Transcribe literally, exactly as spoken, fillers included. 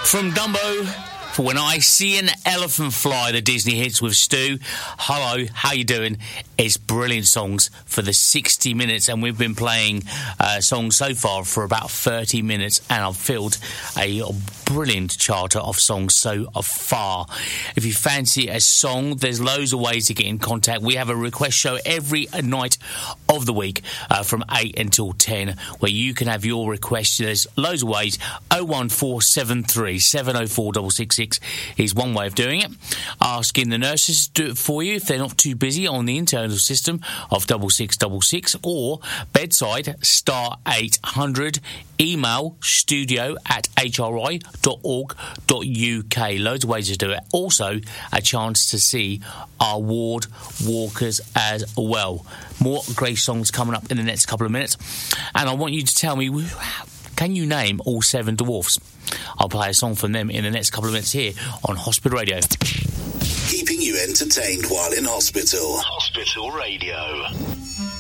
From Dumbo for When I See an Elephant Fly, the Disney hits with Stu. Hello, how you doing? It's brilliant songs for the sixty minutes, and we've been playing uh, songs so far for about thirty minutes, and I've filled a brilliant charter of songs so far. If you fancy a song, there's loads of ways to get in contact. We have a request show every night of the week uh, from eight until ten, where you can have your request. There's loads of ways. oh one four seven three seven oh four six six six is one way of doing it. Asking the nurses to do it for you if they're not too busy on the internal system of double six double six, or bedside star eight hundred, email studio at h r i dot org dot u k. Loads of ways to do it. Also, a chance to see our ward walkers as well. More great songs coming up in the next couple of minutes, and I want you to tell me, can you name all seven dwarfs? I'll play a song from them in the next couple of minutes here on Hospital Radio. Keeping you entertained while in hospital. Hospital Radio.